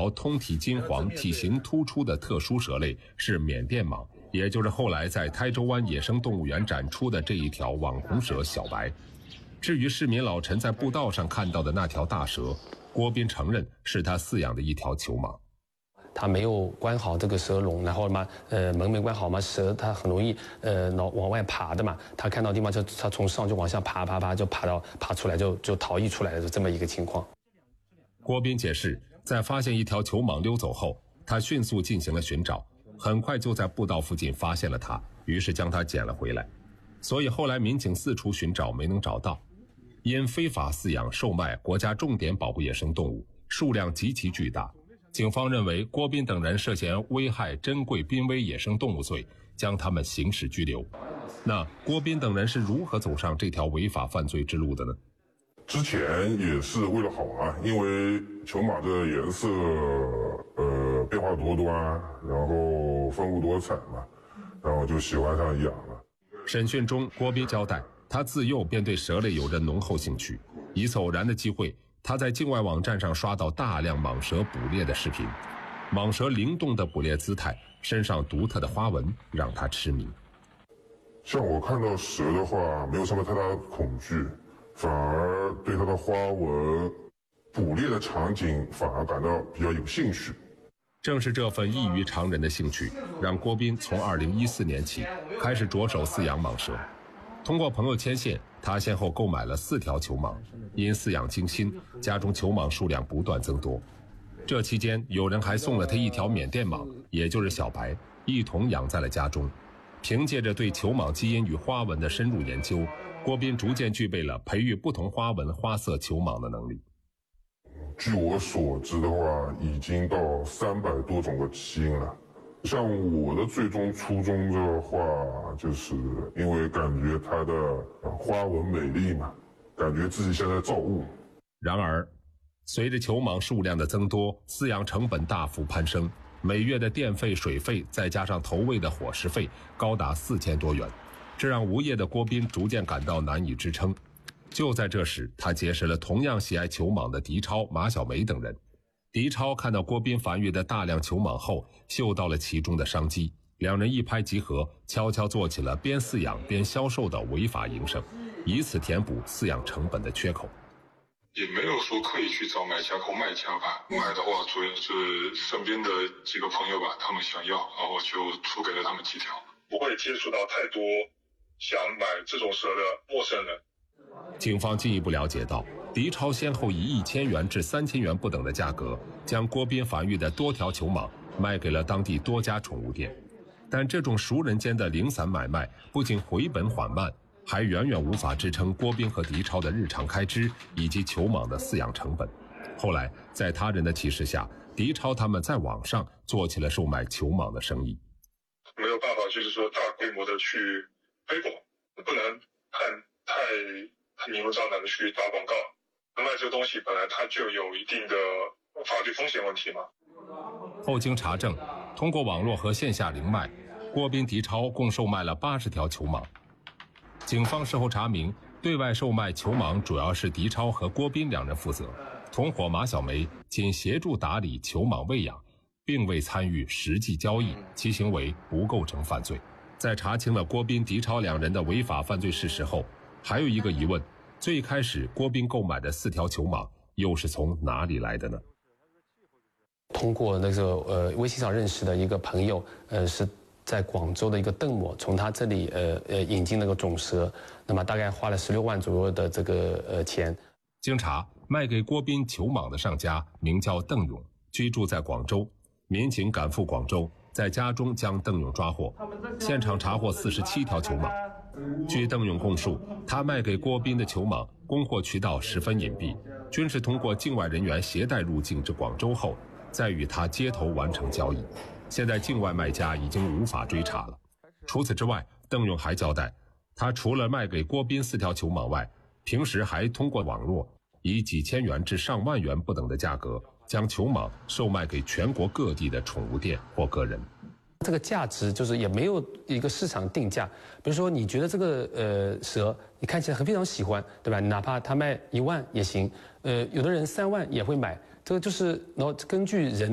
条通体金黄、体型突出的特殊蛇类是缅甸蟒，也就是后来在台州湾野生动物园展出的这一条网红蛇小白。至于市民老陈在步道上看到的那条大蛇，郭斌承认是他饲养的一条球蟒。 他没有关好这个蛇笼，然后嘛，门没关好嘛，蛇它很容易往外爬的嘛。他看到地方就他从上就往下爬，就爬出来就逃逸出来的这么一个情况。 郭斌解释，在发现一条球蟒溜走后，他迅速进行了寻找，很快就在步道附近发现了它，于是将它捡了回来。所以后来民警四处寻找没能找到，因非法饲养售卖国家重点保护野生动物，数量极其巨大。警方认为郭斌等人涉嫌危害珍贵濒危野生动物罪，将他们刑事拘留。那郭斌等人是如何走上这条违法犯罪之路的呢？ 之前也是为了好玩，因为球蟒这个颜色变化多端，然后丰富多彩嘛，然后就喜欢上养了。 审讯中，郭斌交代，他自幼便对蛇类有着浓厚兴趣，一次偶然的机会，他在境外网站上刷到大量蟒蛇捕猎的视频，蟒蛇灵动的捕猎姿态，身上独特的花纹让他痴迷。 像我看到蛇的话，没有什么太大的恐惧，反而对它的花纹、捕猎的场景反而感到比较有兴趣。 正是这份异于常人的兴趣，让郭斌从2014年起开始着手饲养蟒蛇。通过朋友牵线，他先后购买了4条球蟒，因饲养精心，家中球蟒数量不断增多。这期间，有人还送了他一条缅甸蟒，也就是小白，一同养在了家中。凭借着对球蟒基因与花纹的深入研究，郭斌逐渐具备了培育不同花纹花色球蟒的能力。 据我所知的话，已经到300多种的基因了。像我的最终初衷的话，就是因为感觉它的花纹美丽嘛，感觉自己像在造物。 然而，随着球蟒数量的增多，饲养成本大幅攀升，每月的电费、水费，再加上投喂的伙食费，高达4000多元，这让无业的郭斌逐渐感到难以支撑。就在这时，他结识了同样喜爱球蟒的狄超、马小梅等人。狄超看到郭斌繁育的大量球蟒后，嗅到了其中的商机，两人一拍即合，悄悄做起了边饲养边销售的违法营生，以此填补饲养成本的缺口。 也没有说刻意去找买家或卖家吧，买的话主要是身边的几个朋友吧，他们想要，然后就出给了他们几条，不会接触到太多想买这种蛇的陌生人。 警方进一步了解到，狄超先后以1000元至3000元不等的价格，将郭斌繁育的多条球蟒卖给了当地多家宠物店。但这种熟人间的零散买卖，不仅回本缓慢，还远远无法支撑郭斌和狄超的日常开支以及球蟒的饲养成本。后来，在他人的启示下，狄超他们在网上做起了售卖球蟒的生意。 没有办法，就是说大规模的去推广，不能太明目张胆的去打广告。卖这个东西本来它就有一定的法律风险问题嘛。 后经查证，通过网络和线下零卖，郭斌、狄超共售卖了80条球蟒。警方事后查明，对外售卖球蟒主要是狄超和郭斌两人负责，同伙马小梅仅协助打理球蟒喂养，并未参与实际交易，其行为不构成犯罪。在查清了郭斌、狄超两人的违法犯罪事实后，还有一个疑问：最开始郭斌购买的4条球蟒又是从哪里来的呢？ 通过那个微信上认识的一个朋友，是在广州的一个邓某，从他这里引进那个种蛇，那么大概花了16万左右的这个钱。 经查，卖给郭斌球蟒的上家名叫邓勇，居住在广州。民警赶赴广州，在家中将邓勇抓获，现场查获47条球蟒。据邓勇供述，他卖给郭斌的球蟒供货渠道十分隐蔽，均是通过境外人员携带入境至广州后，再与他接头完成交易。现在境外卖家已经无法追查了。除此之外，邓勇还交代，他除了卖给郭斌4条球蟒外，平时还通过网络以几千元至上万元不等的价格，将球蟒售卖给全国各地的宠物店或个人。 这个价值就是也没有一个市场定价，比如说你觉得这个蛇你看起来非常喜欢，对吧？哪怕它卖1万也行，有的人3万也会买，这个就是然后根据人